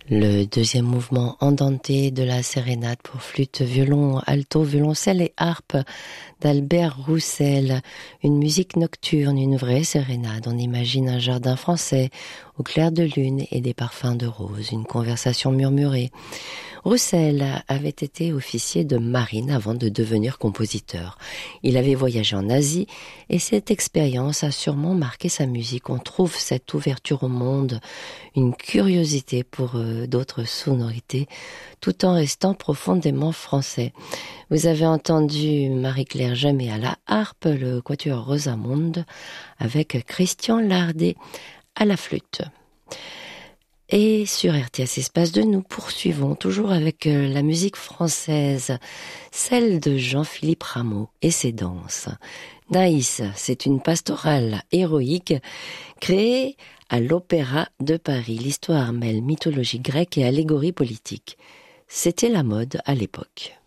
Le deuxième mouvement andante de la sérénade pour flûte, violon, alto, violoncelle et harpe d'Albert Roussel. Une musique nocturne, une vraie sérénade. On imagine un jardin français au clair de lune et des parfums de rose, une conversation murmurée. Roussel avait été officier de marine avant de devenir compositeur. Il avait voyagé en Asie et cette expérience a sûrement marqué sa musique. On trouve cette ouverture au monde, une curiosité pour d'autres sonorités, tout en restant profondément français. Vous avez entendu Marie-Claire Jamet à la harpe, le quatuor Rosamonde, avec Christian Lardet à la flûte. Et sur RTS Espace 2, nous poursuivons toujours avec la musique française, celle de Jean-Philippe Rameau et ses danses. Naïs, c'est une pastorale héroïque créée à l'Opéra de Paris. L'histoire mêle mythologie grecque et allégorie politique. C'était la mode à l'époque.